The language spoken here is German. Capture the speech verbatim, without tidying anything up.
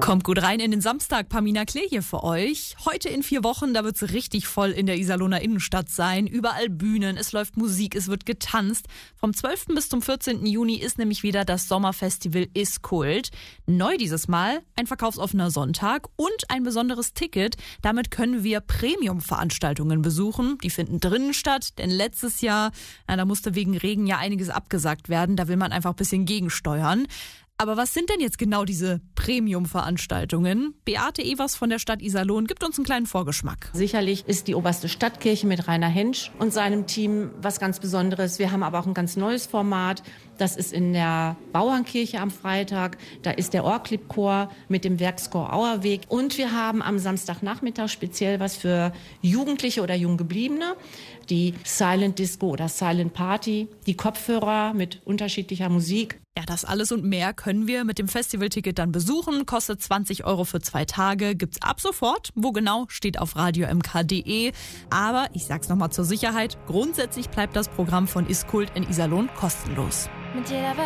Kommt gut rein in den Samstag, Pamina Klee hier für euch. Heute in vier Wochen, da wird's richtig voll in der Iserlohner Innenstadt sein. Überall Bühnen, es läuft Musik, es wird getanzt. Vom zwölften bis zum vierzehnten Juni ist nämlich wieder das Sommerfestival Iskult. Neu dieses Mal ein verkaufsoffener Sonntag und ein besonderes Ticket. Damit können wir Premium-Veranstaltungen besuchen. Die finden drinnen statt, denn letztes Jahr, na, da musste wegen Regen ja einiges abgesagt werden. Da will man einfach ein bisschen gegensteuern. Aber was sind denn jetzt genau diese Premium-Veranstaltungen? Beate Evers von der Stadt Iserlohn gibt uns einen kleinen Vorgeschmack. Sicherlich ist die Oberste Stadtkirche mit Rainer Hensch und seinem Team was ganz Besonderes. Wir haben aber auch ein ganz neues Format. Das ist in der Bauernkirche am Freitag. Da ist der Orklip-Chor mit dem Werkschor Auerweg. Und wir haben am Samstagnachmittag speziell was für Jugendliche oder Junggebliebene. Die Silent Disco oder Silent Party, die Kopfhörer mit unterschiedlicher Musik. Ja, das alles und mehr können wir mit dem Festivalticket dann besuchen. Kostet zwanzig Euro für zwei Tage. Gibt's ab sofort. Wo genau, steht auf radio m k punkt de. Aber ich sag's nochmal zur Sicherheit. Grundsätzlich bleibt das Programm von Iskult in Iserlohn kostenlos. Mit jeder